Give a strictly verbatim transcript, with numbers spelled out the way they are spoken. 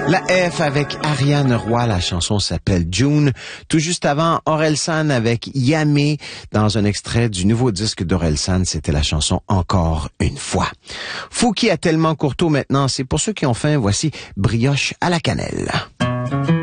La F avec Ariane Roy, la chanson s'appelle June. Tout juste avant, Orelsan avec Yamé, dans un extrait du nouveau disque d'Orelsan, c'était la chanson Encore une fois. Fouki a tellement courteau maintenant, c'est pour ceux qui ont faim, voici Brioche à la cannelle.